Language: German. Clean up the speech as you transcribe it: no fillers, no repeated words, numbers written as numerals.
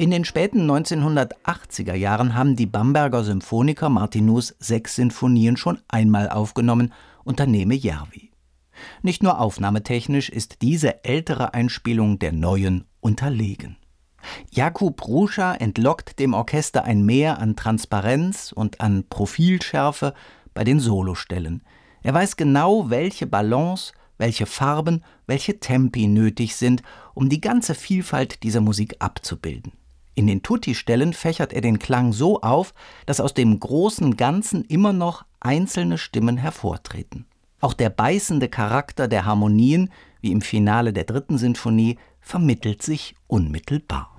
In den späten 1980er Jahren haben die Bamberger Symphoniker Martinus 6 Sinfonien schon einmal aufgenommen unter Neeme Järvi. Nicht nur aufnahmetechnisch ist diese ältere Einspielung der neuen unterlegen. Jakub Ruscha entlockt dem Orchester ein Mehr an Transparenz und an Profilschärfe bei den Solostellen. Er weiß genau, welche Balance, welche Farben, welche Tempi nötig sind, um die ganze Vielfalt dieser Musik abzubilden. In den Tutti-Stellen fächert er den Klang so auf, dass aus dem großen Ganzen immer noch einzelne Stimmen hervortreten. Auch der beißende Charakter der Harmonien, wie im Finale der 3. Sinfonie, vermittelt sich unmittelbar.